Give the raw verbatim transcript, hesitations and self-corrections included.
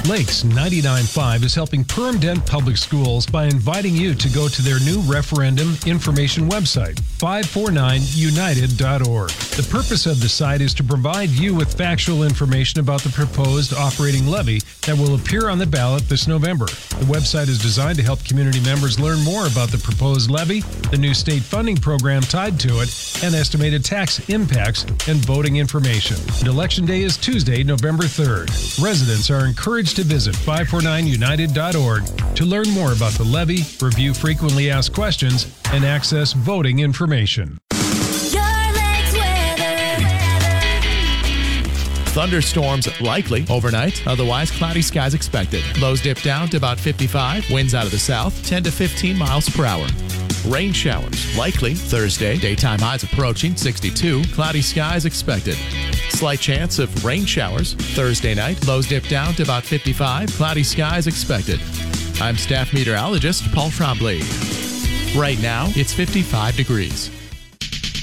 Lakes ninety-nine point five is helping Perham Dent Public Schools by inviting you to go to their new referendum information website, five four nine united dot org. The purpose of the site is to provide you with factual information about the proposed operating levy that will appear on the ballot this November. The website is designed to help community members learn more about the proposed levy, the new state funding program tied to it, and estimated tax impacts and voting information. And Election Day is Tuesday, November third. Residents are encouraged to visit five four nine united dot org to learn more about the levy, review frequently asked questions, and access voting information. Thunderstorms likely overnight, otherwise cloudy skies expected. Lows dip down to about fifty-five, winds out of the south ten to fifteen miles per hour. Rain showers likely Thursday, daytime highs approaching sixty-two, cloudy skies expected. Slight chance of rain showers Thursday night, lows dip down to about fifty-five, cloudy skies expected. I'm staff meteorologist Paul Trombley. Right now, it's fifty-five degrees.